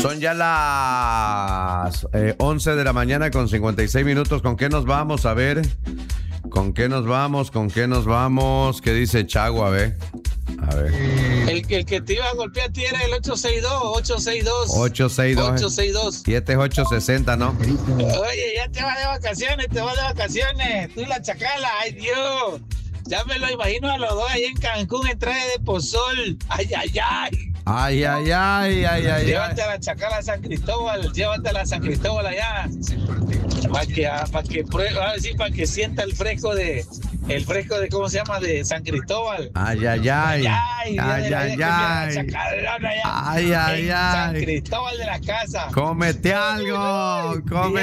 Son ya las 11 de la mañana con 56 minutos. ¿Con qué nos vamos? A ver. ¿Con qué nos vamos? ¿Con qué nos vamos? ¿Qué dice Chagua? A ver. El que te iba a golpear a ti era el 862. 7-860, ¿no? Oye, ya te vas de vacaciones. Tú y la chacala, ay Dios. Ya me lo imagino a los dos ahí en Cancún en traje de pozol. Ay. Llévate a la chacala a San Cristóbal, allá. Para que sienta el fresco de ¿cómo se llama? De San Cristóbal. Ay. San Cristóbal de la Casa. Cómete algo.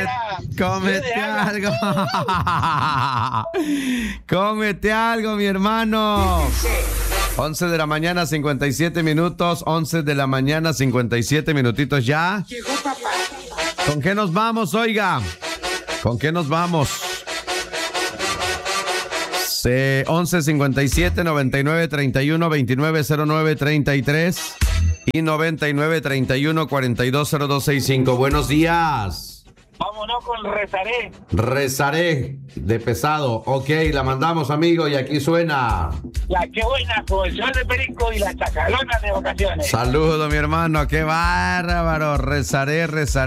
Cómete algo, mi hermano. 11 de la mañana, 57 minutos. 11 de la mañana, 57 minutitos ya. Llegó papá. ¿Con qué nos vamos, oiga? ¿Con qué nos vamos? 11 57 99 31 29 09 33 y 99 31 42 02 65. Buenos días. Vámonos con Rezaré. Rezaré de Pesado. Ok, la mandamos, amigo, y aquí suena. La que buena con el sol de Perico y la chacalona de vacaciones. Saludo, mi hermano, qué bárbaro. Rezaré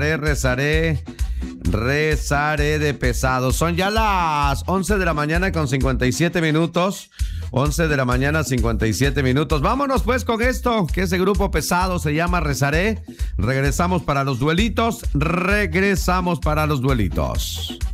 de Pesado. Son ya las 11 de la mañana con 57 minutos. 11 de la mañana, 57 minutos. Vámonos pues con esto, que ese grupo Pesado se llama Rezaré. Regresamos para los duelitos.